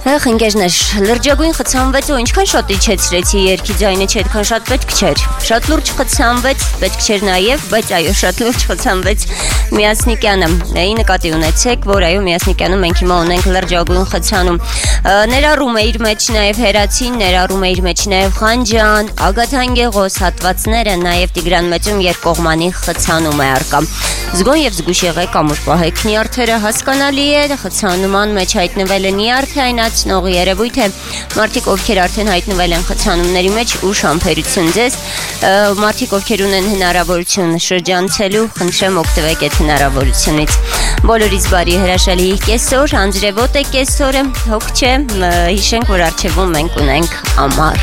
Ընկերներ, լրջագույն խցանվեց ու ինչքան շատ իջեցրեցի երգի ձայնը չէ, շատ պետք չէր։ Շատ լուրջ խցանվեց, պետք չէր նաև, բայց այո, շատ լուրջ խցանվեց Միասնիկյանը։ Ի նկատի ունեցեք, որ այո, Միասնիկյանում մենք հիմա ունենք լրջագույն խցանում։ Ներառում է իր մեջ նաև Հերացին, ներառում է իր մեջ նաև Խանջան, Ագաթան Գեղոս հատվածները, նաև Տիգրան Մեծում երկկողմանի խցանում է արկա։ Զգոն եւ զգուշ եղեք ամուր պահեք նյարդերը, հասկանալի է, խցանման մեջ հայտնվել է նյարդը, այնացնող երևույթ է, մարդիկ ովքեր արդեն հայտնվել են խցանումների մեջ ու շամփերություն ձեզ, մարդիկ ովքեր ունեն հնարավորություն շրջանցելու, խնդրեմ օգտվեք այդ հնարավորությունից։ Բոլորից բարի հրաշալի կեսօր, անձրևոտ է կեսօրը, հոգ չէ, հիշենք, որ առջևում մենք ունենք ամառ։